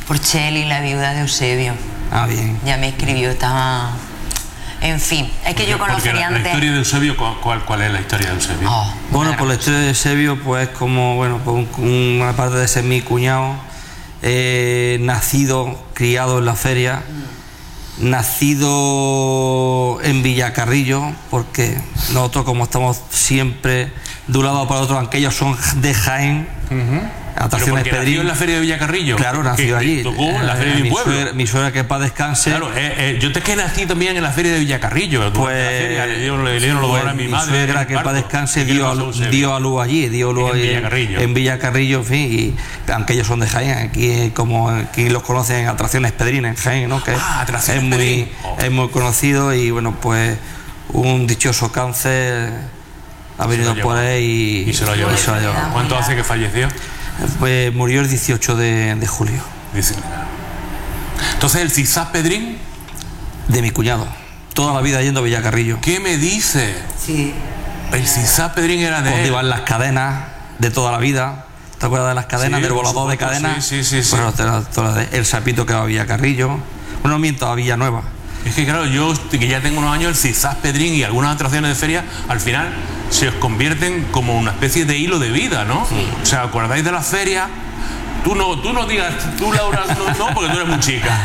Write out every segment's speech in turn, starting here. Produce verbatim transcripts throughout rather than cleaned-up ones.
Por Cheli, la viuda de Eusebio. Ah, bien. Ya me escribió, estaba... En fin, es que yo con los feriantes... La historia de Eusebio, ¿cuál, cuál es la historia de Eusebio? Oh, bueno, pues la historia de Eusebio, pues como, bueno, pues un, una parte de ser mi cuñado, eh, nacido, criado en la feria, mm. nacido en Villacarrillo, porque nosotros como estamos siempre de un lado para otro, aunque ellos son de Jaén, uh-huh. Atracciones Pedrín. ¿Nació en la feria de Villacarrillo? Claro, nació allí. Tocó en la feria de mi, mi pueblo. Suegra, mi suegra, que para descanse. Claro, eh, eh, yo te que nací también en la feria de Villacarrillo. Pues, la feria, le dieron, le dieron los pues, a mi, mi madre. Mi suegra, que para descanse, dio a, dio a luz allí, dio a luz en allí, Villacarrillo. En Villacarrillo, en fin, y aunque ellos son de Jaén, aquí como aquí los conocen, Atracciones Pedrín en Jaén, ¿no? Que ah, es muy, oh. es muy conocido y bueno, pues un dichoso cáncer ha venido por ahí y, y se lo llevó. ¿Cuánto hace que falleció? Pues murió el dieciocho de, de julio. Entonces, ¿el Cisás Pedrín? De mi cuñado. Toda la vida yendo a Villacarrillo. ¿Qué me dice? Sí. El Cisás Pedrín era de Donde él. iban las cadenas de toda la vida. ¿Te acuerdas de las cadenas? Sí, del volador de cadenas. Sí, sí, sí. Bueno, sí. El sapito que va a Villacarrillo. Bueno, miento, a Villanueva. Es que claro, yo que ya tengo unos años, el Cisás Pedrín y algunas atracciones de feria, al final se os convierten como una especie de hilo de vida, ¿no? Sí. O sea, ¿acordáis de la feria? Tú no, tú no digas, tú Laura, no, no porque tú eres muy chica.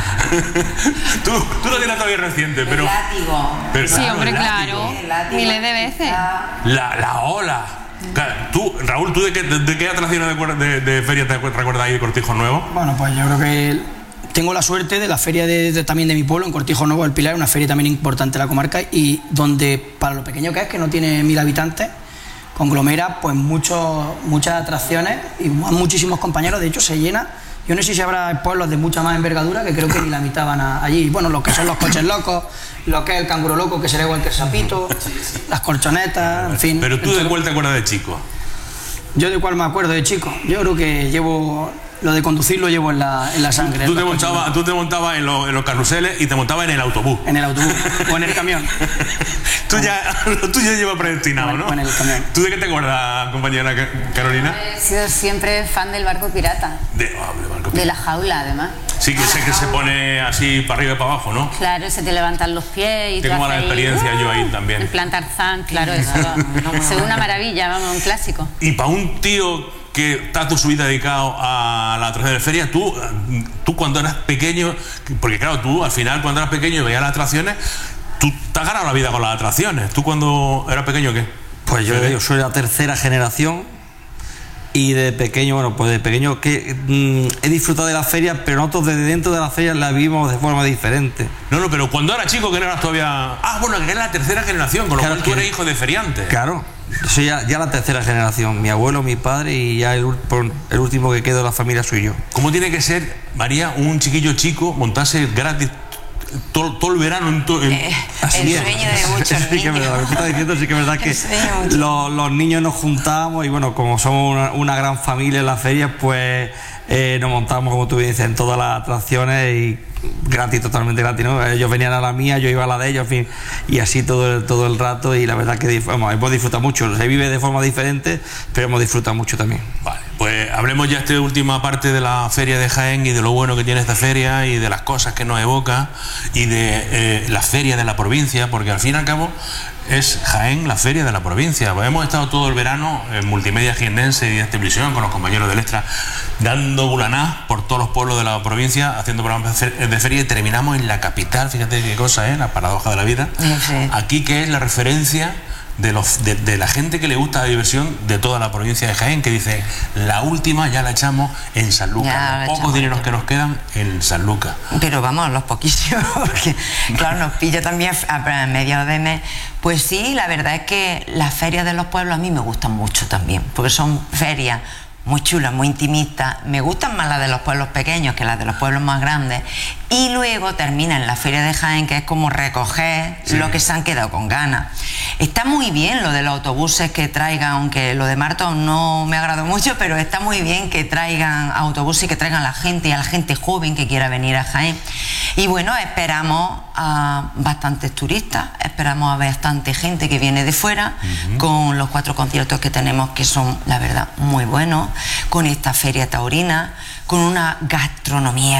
tú, tú lo tienes todavía reciente, pero... El látigo. Pero, sí, claro, hombre, claro. Miles de veces. La, la ola. Claro, tú, Raúl, ¿tú de qué, de, de qué atracciones de, de, de feria te recordáis de Cortijo Nuevo? Bueno, pues yo creo que... Tengo la suerte de la feria de, de, también de mi pueblo, en Cortijo Nuevo del Pilar, una feria también importante de la comarca y donde, para lo pequeño que es, que no tiene mil habitantes, conglomera pues muchos, muchas atracciones y muchísimos compañeros, de hecho se llena. Yo no sé si habrá pueblos de mucha más envergadura que creo que ni la mitad van a, allí. Bueno, lo que son los coches locos, lo que es el canguro loco, que será igual que el sapito, las colchonetas, en fin. Pero tú, ¿de cuál te acuerdas de chico? Yo de cuál me acuerdo de chico. Yo creo que llevo... Lo de conducir lo llevo en la, en la sangre. Tú te, montabas, tú te montabas en, lo, en los carruseles y te montabas en el autobús. En el autobús o en el camión. tú, ya, tú ya llevas predestinado, ¿no? O en el camión. ¿Tú de qué te acuerdas, compañera Carolina? He sido siempre fan del barco pirata. De, oh, de, barco pirata. De la jaula, además. Sí, que sé que se pone así para arriba y para abajo, ¿no? Claro, se te levantan los pies y tengo mala experiencia ahí, yo ahí también. En plan Tarzán, claro, eso. Es una maravilla, vamos, un clásico. Y para un tío que está toda su vida dedicado a la atracción de feria, tú, tú cuando eras pequeño, porque claro, tú al final cuando eras pequeño y veías las atracciones, tú te has ganado la vida con las atracciones. ¿Tú cuando eras pequeño qué? Pues yo, yo soy la tercera generación y de pequeño, bueno, pues de pequeño que mmm, he disfrutado de la feria, pero nosotros desde dentro de la feria la vivimos de forma diferente. No, no, pero cuando era chico que no eras todavía... Ah, bueno, que eres la tercera generación, con lo claro, cual tú eres hijo de feriante. Claro. Soy ya, ya la tercera generación, mi abuelo, mi padre y ya el, el último que quedó de la familia soy yo. ¿Cómo tiene que ser, María, un chiquillo chico montarse gratis todo, todo el verano en todo el... Eh, el sueño de muchos sí, niños. Que me lo que tú estás diciendo sí que es verdad que los, los niños nos juntamos y bueno, como somos una, una gran familia en las ferias, pues eh, nos montamos, como tú dices, en todas las atracciones y gratis, totalmente gratis, ¿no? Ellos venían a la mía, yo iba a la de ellos, en fin, y así todo el, todo el rato y la verdad que vamos, hemos disfrutado mucho. Se vive de forma diferente, pero hemos disfrutado mucho también. Vale, pues hablemos ya esta última parte de la feria de Jaén y de lo bueno que tiene esta feria y de las cosas que nos evoca y de eh, la feria de la provincia, porque al fin y al cabo es Jaén la feria de la provincia. Pues hemos estado todo el verano en Multimedia Jiennense y en televisión con los compañeros del Extra dando bulaná por todos los pueblos de la provincia, haciendo programas de feria y terminamos en la capital. Fíjate qué cosa, ¿eh? La paradoja de la vida. Sí. Aquí que es la referencia de, los, de, de la gente que le gusta la diversión de toda la provincia de Jaén, que dice, la última ya la echamos en Sanlúcar, los pocos dineros que nos quedan en Sanlúcar. Pero vamos, los poquísimos, porque claro, nos pilla también a mediados de mes. Pues sí, la verdad es que las ferias de los pueblos a mí me gustan mucho también, porque son ferias muy chulas, muy intimistas. Me gustan más las de los pueblos pequeños que las de los pueblos más grandes. Y luego termina en la feria de Jaén, que es como recoger sí. lo que se han quedado con ganas. Está muy bien lo de los autobuses que traigan, aunque lo de Marton no me agradó mucho, pero está muy bien que traigan autobuses y que traigan a la gente y a la gente joven que quiera venir a Jaén. Y bueno, esperamos a bastantes turistas, esperamos a bastante gente que viene de fuera, uh-huh. con los cuatro conciertos que tenemos, que son, la verdad, muy buenos, con esta feria taurina, con una gastronomía